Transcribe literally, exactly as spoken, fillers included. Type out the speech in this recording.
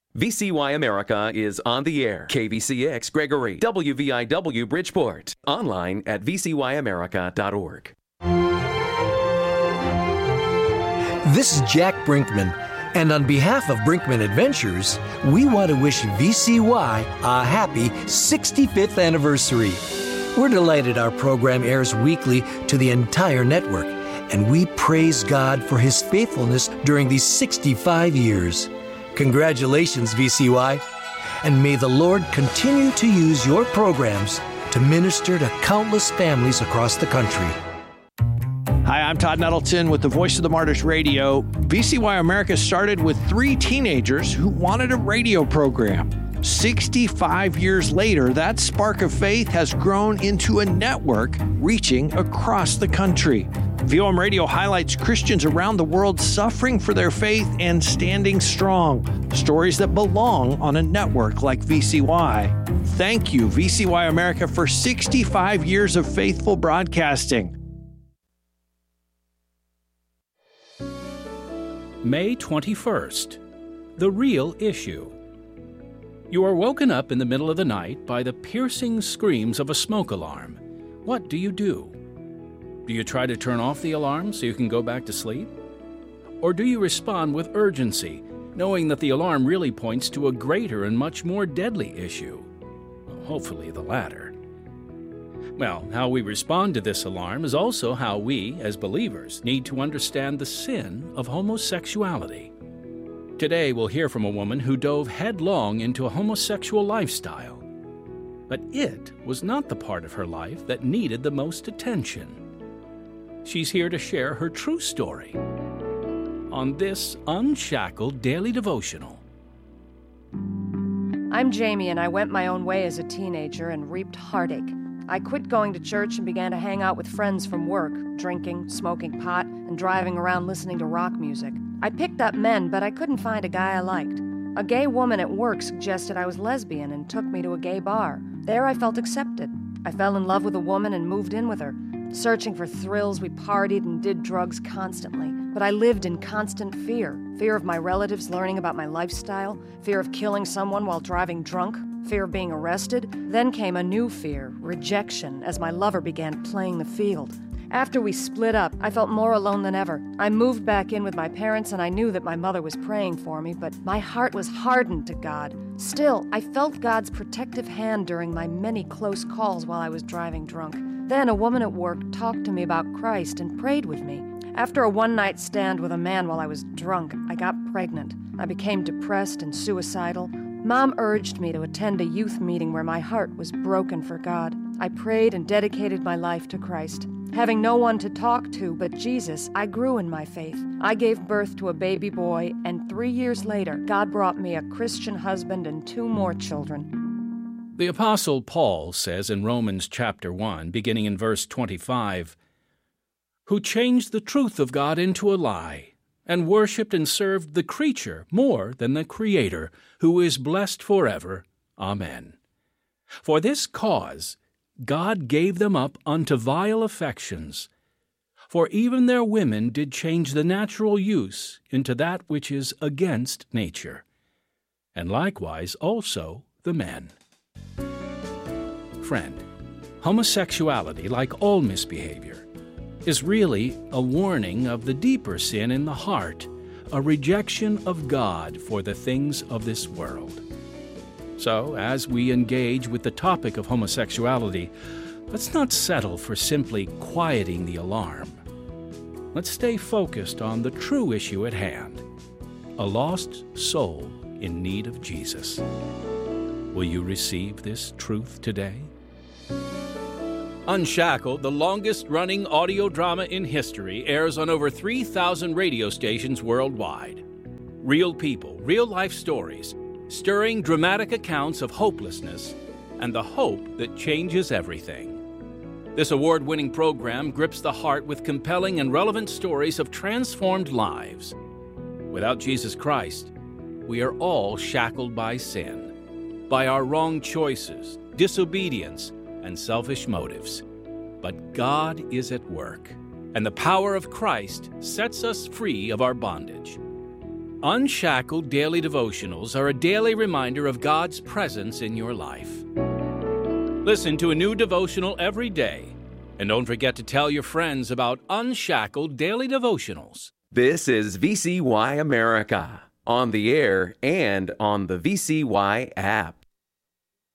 V C Y America is on the air. K V C X Gregory, W V I W Bridgeport. Online at v c y america dot org. This is Jack Brinkman, and on behalf of Brinkman Adventures, we want to wish V C Y a happy sixty-fifth anniversary. We're delighted our program airs weekly to the entire network, and we praise God for His faithfulness during these sixty-five years. Congratulations, V C Y, and may the Lord continue to use your programs to minister to countless families across the country. Hi, I'm Todd Nettleton with the Voice of the Martyrs Radio. V C Y America started with three teenagers who wanted a radio program. sixty-five years later, that spark of faith has grown into a network reaching across the country. V O M Radio highlights Christians around the world suffering for their faith and standing strong. Stories that belong on a network like V C Y. Thank you, V C Y America, for sixty-five years of faithful broadcasting. May twenty-first, The Real Issue. You are woken up in the middle of the night by the piercing screams of a smoke alarm. What do you do? Do you try to turn off the alarm so you can go back to sleep? Or do you respond with urgency, knowing that the alarm really points to a greater and much more deadly issue? Well, hopefully the latter. Well, how we respond to this alarm is also how we, as believers, need to understand the sin of homosexuality. Today we'll hear from a woman who dove headlong into a homosexual lifestyle. But it was not the part of her life that needed the most attention. She's here to share her true story on this Unshackled Daily Devotional. I'm Jamie, and I went my own way as a teenager and reaped heartache. I quit going to church and began to hang out with friends from work, drinking, smoking pot, and driving around listening to rock music. I picked up men, but I couldn't find a guy I liked. A gay woman at work suggested I was lesbian and took me to a gay bar. There I felt accepted. I fell in love with a woman and moved in with her. Searching for thrills, we partied and did drugs constantly. But I lived in constant fear. Fear of my relatives learning about my lifestyle, fear of killing someone while driving drunk, fear of being arrested. Then came a new fear, rejection, as my lover began playing the field. After we split up, I felt more alone than ever. I moved back in with my parents, and I knew that my mother was praying for me, but my heart was hardened to God. Still, I felt God's protective hand during my many close calls while I was driving drunk. Then a woman at work talked to me about Christ and prayed with me. After a one-night stand with a man while I was drunk, I got pregnant. I became depressed and suicidal. Mom urged me to attend a youth meeting where my heart was broken for God. I prayed and dedicated my life to Christ. Having no one to talk to but Jesus, I grew in my faith. I gave birth to a baby boy, and three years later, God brought me a Christian husband and two more children. The Apostle Paul says in Romans chapter one, beginning in verse twenty-five, "Who changed the truth of God into a lie, and worshipped and served the creature more than the Creator, who is blessed forever. Amen. For this cause God gave them up unto vile affections. For even their women did change the natural use into that which is against nature, and likewise also the men." Friend, homosexuality, like all misbehavior, is really a warning of the deeper sin in the heart, a rejection of God for the things of this world. So, as we engage with the topic of homosexuality, let's not settle for simply quieting the alarm. Let's stay focused on the true issue at hand, a lost soul in need of Jesus. Will you receive this truth today? Unshackled, the longest-running audio drama in history, airs on over three thousand radio stations worldwide. Real people, real-life stories, stirring dramatic accounts of hopelessness and the hope that changes everything. This award-winning program grips the heart with compelling and relevant stories of transformed lives. Without Jesus Christ, we are all shackled by sin, by our wrong choices, disobedience, and selfish motives. But God is at work, and the power of Christ sets us free of our bondage. Unshackled Daily Devotionals are a daily reminder of God's presence in your life. Listen to a new devotional every day, and don't forget to tell your friends about Unshackled Daily Devotionals. This is V C Y America, on the air and on the V C Y app.